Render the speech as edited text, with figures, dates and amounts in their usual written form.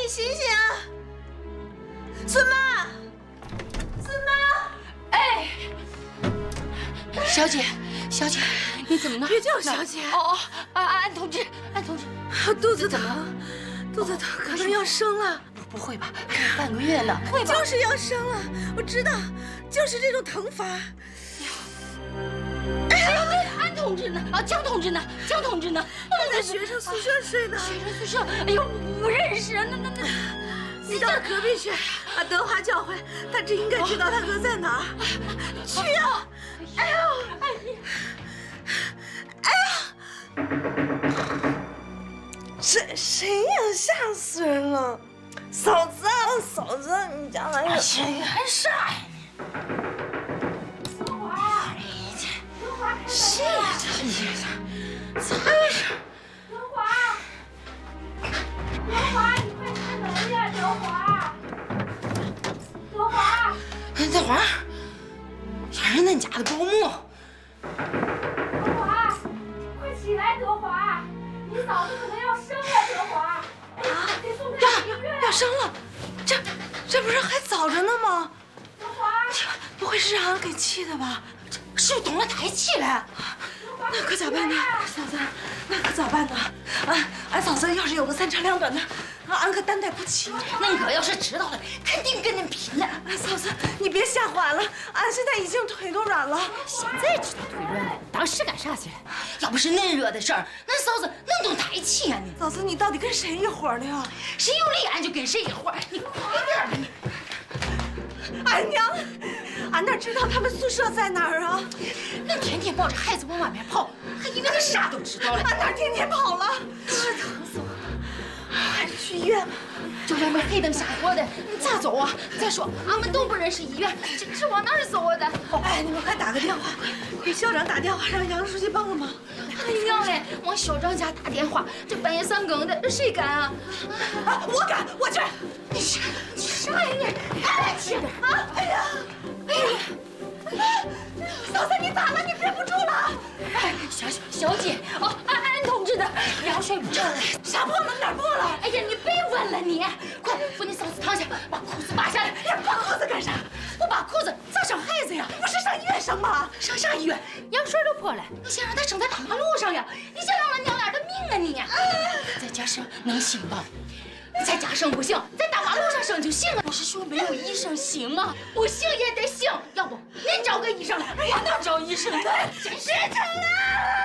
你醒醒啊！孙妈，孙妈！ 哎，小姐，小姐，你怎么了？ 别叫小姐。 哦，安同志，安同志， 肚子疼，肚子疼，可能要生了。 不会吧？还有半个月呢，会吧？ 就是要生了，我知道，就是这种疼法。 哎呀，安同志呢？啊，江同志呢？江同志呢？ 他在学生宿舍睡呢。 学生宿舍？哎呦，不认识啊！那， 你到隔壁去，把德华叫回来，他真应该知道他哥在哪儿。去啊！哎呦，哎呀！谁呀？吓死人了！嫂子啊，嫂子，你家来人！ 还傻呀你！ 德华，德华，谁呀？ 咋回事？ 德华，德华，你快开门呀！德华，德华， 德华，还是恁家的保姆。 德华，快起来！德华，你嫂子可能要生了！德华，得送她去医院。 要生了，这不是还早着呢吗？ 德华， 不会是让俺给气的吧？ 是不是动了胎气了？ 那可咋办呢，嫂子？那可咋办呢？俺嫂子要是有个3长2短的，俺可担待不起。 恁哥要是知道了，肯定跟恁拼了。 嫂子，你别吓唬俺了，俺现在已经腿都软了。 现在知道腿软了，当时干啥去了？要不是恁惹的事儿，恁嫂子能动胎气啊你？ 嫂子，你到底跟谁一伙的呀？ 谁有理俺就跟谁一伙儿，你快点吧你！ 俺娘，俺哪知道他们宿舍在哪儿啊？ 恁天天抱着孩子往外面跑，还以为俺啥都知道了。 俺哪天天跑了？疼死我了！还是去医院吧。 这外面黑灯瞎火的，你咋走啊？再说俺们都不认识医院，这往哪儿走啊？ 哎，你们快打个电话，给校长打电话，让杨书记帮个忙。 哎娘嘞，往校长家打电话，这半夜3更的，谁敢啊？ 我敢，我去。 你啥呀你？哎去啊！ 哎呀，哎呀！嫂子，你咋了？你憋不住了？ 哎，小姐，哦，安同志的羊水破了， 啥破了？哪儿破了？ 哎呀，你别问了你，快扶你嫂子躺下，把裤子扒下来。 你扒裤子干啥？ 不扒裤子咋生孩子呀？ 不是上医院生吗？ 上啥医院？羊水都破了，你想让他生在大马路上呀？你想要了娘俩的命啊你？在家生能行吗？在家生不行，在大马路上生就行了。不是说没有医生行吗？不行也得行，要不您找个医生来，我哪找医生呢？真是成了。